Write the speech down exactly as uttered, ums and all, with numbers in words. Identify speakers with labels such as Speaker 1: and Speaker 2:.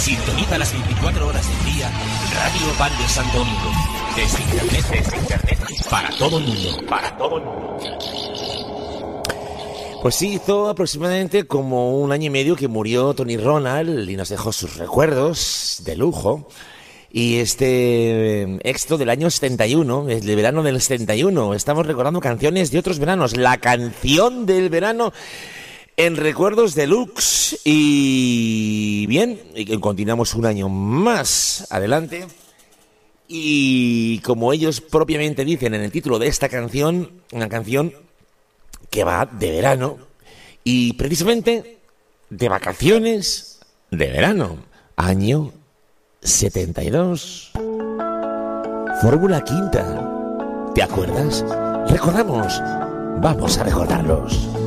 Speaker 1: Sintoniza las veinticuatro horas del día Radio Pan de Santo Domingo. Desde internet, desde internet, para todo el mundo, para todo el mundo.
Speaker 2: Pues sí, hizo aproximadamente como un año y medio que murió Tony Ronald y nos dejó sus recuerdos de lujo. Y este éxito del año setenta y uno, el de verano del setenta y uno, estamos recordando canciones de otros veranos, la canción del verano en Recuerdos Deluxe. Y bien, y continuamos un año más adelante. Y como ellos propiamente dicen en el título de esta canción, una canción que va de verano y precisamente de vacaciones de verano, año setenta y dos. Fórmula Quinta. ¿Te acuerdas? Recordamos. Vamos a recordarlos.